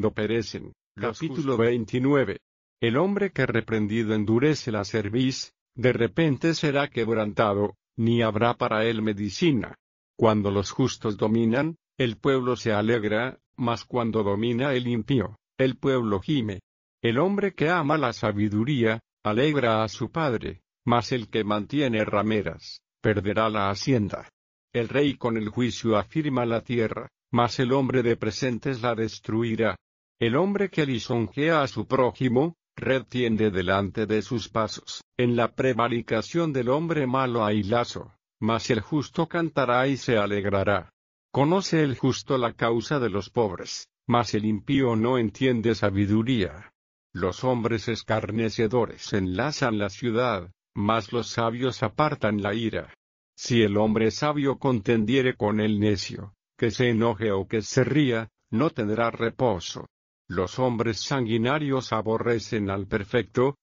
no perecen. Capítulo 29. El hombre que reprendido endurece la cerviz, de repente será quebrantado, ni habrá para él medicina. Cuando los justos dominan, el pueblo se alegra, mas cuando domina el impío, el pueblo gime. El hombre que ama la sabiduría, alegra a su padre, mas el que mantiene rameras, perderá la hacienda. El rey con el juicio afirma la tierra, mas el hombre de presentes la destruirá. El hombre que lisonjea a su prójimo, red tiende delante de sus pasos. En la prevaricación del hombre malo hay lazo, mas el justo cantará y se alegrará. Conoce el justo la causa de los pobres, mas el impío no entiende sabiduría. Los hombres escarnecedores enlazan la ciudad, mas los sabios apartan la ira. Si el hombre sabio contendiere con el necio, que se enoje o que se ría, no tendrá reposo. Los hombres sanguinarios aborrecen al perfecto,